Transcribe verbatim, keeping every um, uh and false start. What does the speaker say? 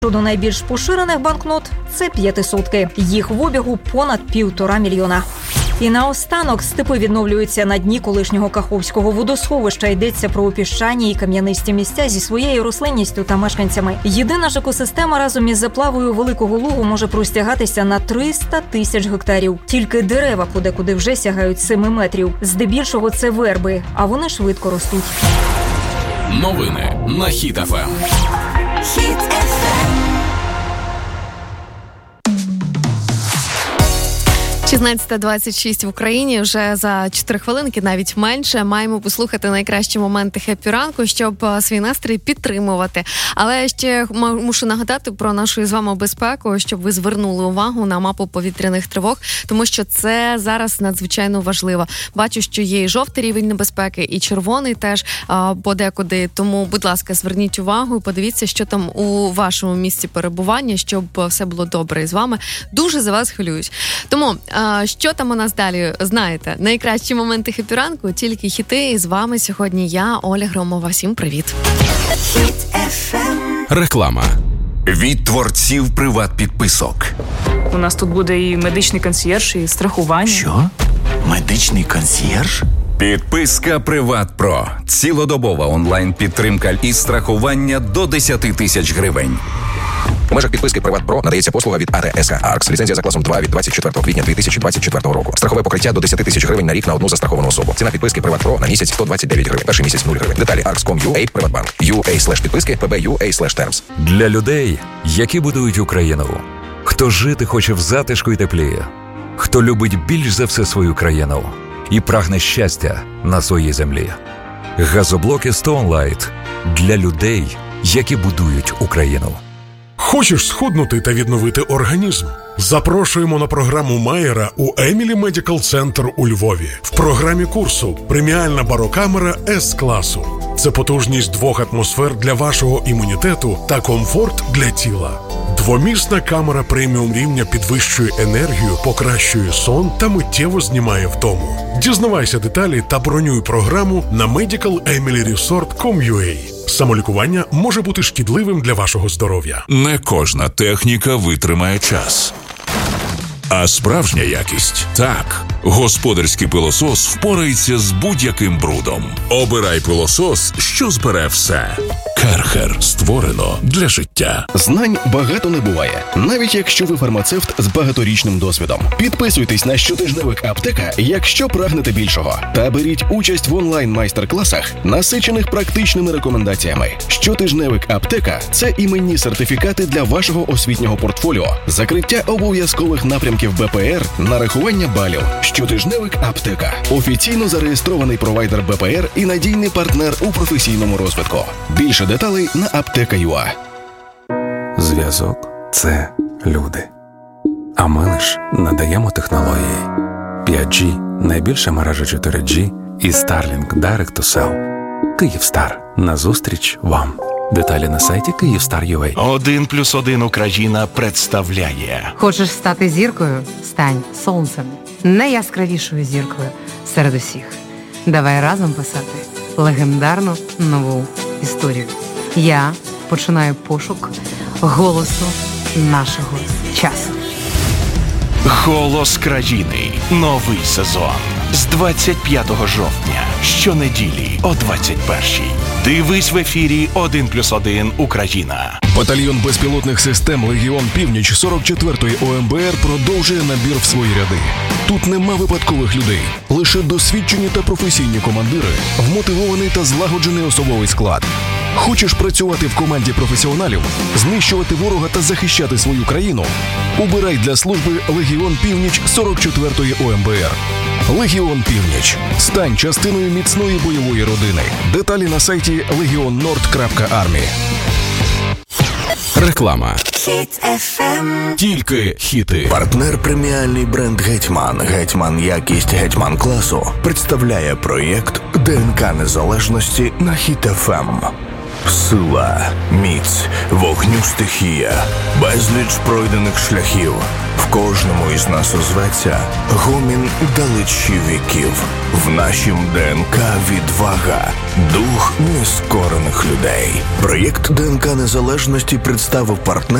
Щодо найбільш поширених банкнот – це п'ятисотки. Їх в обігу понад півтора мільйона. І наостанок степи відновлюються на дні колишнього Каховського водосховища. Йдеться про піщані і кам'янисті місця зі своєю рослинністю та мешканцями. Єдина ж екосистема разом із заплавою Великого Лугу може простягатися на триста тисяч гектарів. Тільки дерева подекуди вже сягають семи метрів. Здебільшого це верби, а вони швидко ростуть. Новини на Хіт еф ем. Хіт еф ем. шістнадцята двадцять шість в Україні. Вже за чотири хвилинки, навіть менше, маємо послухати найкращі моменти хеппі ранку, щоб свій настрій підтримувати. Але ще мушу нагадати про нашу з вами безпеку, щоб ви звернули увагу на мапу повітряних тривог, тому що це зараз надзвичайно важливо. Бачу, що є і жовтий рівень небезпеки, і червоний теж а, подекуди. Тому, будь ласка, зверніть увагу і подивіться, що там у вашому місці перебування, щоб все було добре із вами. Дуже за вас хвилююсь. Тому А, що там у нас далі, знаєте, найкращі моменти хеппі ранку, тільки хіти. І з вами сьогодні я, Оля Громова. Всім привіт. Реклама. Від творців приват-підписок. У нас тут буде і медичний консьєрж, і страхування. Що? Медичний консьєрж? Підписка Приват Про. Цілодобова онлайн-підтримка і страхування до десять тисяч гривень. У межах підписки Приват Про надається послуга від ей ті ес Аркс. Ліцензія за класом два від двадцять четвертого квітня дві тисячі двадцять четвертого року. Страхове покриття до десять тисяч гривень на рік на одну застраховану особу. Ціна підписки Приват Про на місяць сто двадцять дев'ять гривень. Перший місяць нуль гривень. Деталі аркс крапка ком крапка ю а, Приватбанк. ю а слеш підписки, пі бі ю а слеш термс. Для людей, які будують Україну. Хто жити хоче в затишку і теплі. Хто любить більш за все свою країну. І прагне щастя на своїй землі. Газоблоки Stone Light. Для людей, які будують Україну. Хочеш схуднути та відновити організм? Запрошуємо на програму Майера у Емілі Медикал Центр у Львові. В програмі курсу преміальна барокамера С-класу. Це потужність двох атмосфер для вашого імунітету та комфорт для тіла. Двомісна камера преміум рівня підвищує енергію, покращує сон та миттєво знімає втому. Дізнавайся деталі та бронюй програму на медикал емілі ресорт крапка ком крапка ю а. Самолікування може бути шкідливим для вашого здоров'я. Не кожна техніка витримає час. А справжня якість – так. Господарський пилосос впорається з будь-яким брудом. Обирай пилосос, що збере все. Керхер створено для життя. Знань багато не буває, навіть якщо ви фармацевт з багаторічним досвідом. Підписуйтесь на щотижневик Аптека, якщо прагнете більшого. Та беріть участь в онлайн-майстер-класах, насичених практичними рекомендаціями. Щотижневик Аптека – це іменні сертифікати для вашого освітнього портфоліо, закриття обов'язкових напрямків Б П Р, нарахування балів. Щотижневик Аптека – офіційно зареєстрований провайдер Б П Р і надійний партнер у професійному розвитку. Більше деталей на аптека крапка ю а. Зв'язок – це люди. А ми лиш надаємо технології. п'ять джі – найбільша мережа чотири джі і Starlink Direct to Cell. Київстар. Назустріч вам. Деталі на сайті Київстар крапка ю а. Один плюс один Україна представляє. Хочеш стати зіркою? Стань сонцем. Найяскравішою зіркою серед усіх. Давай разом писати легендарну нову історію. Я починаю пошук голосу нашого часу. Голос країни. Новий сезон. З двадцять п'ятого жовтня. Щонеділі о двадцять першій. Дивись в ефірі один плюс один Україна. Батальйон безпілотних систем «Легіон Північ» сорок четвертої О Ем Бе Ер продовжує набір в свої ряди. Тут нема випадкових людей. Лише досвідчені та професійні командири, вмотивований та злагоджений особовий склад. Хочеш працювати в команді професіоналів, знищувати ворога та захищати свою країну? Обирай для служби «Легіон Північ» сорок четвертої О Ем Бе Ер. «Легіон Північ». Стань частиною міцної бойової родини. Деталі на сайті легіон норд крапка армі. Реклама. Хіт еф ем. Тільки хіти. Партнер преміальний бренд «Гетьман». «Гетьман» якість «Гетьман» класу представляє проєкт ДНК Незалежності на Хіт еф ем. Сила, міць, вогню стихія, безліч пройдених шляхів. В кожному із нас озветься гомін далечі віків. В нашім ДНК відвага, дух нескорених людей. Проєкт ДНК Незалежності представив партнер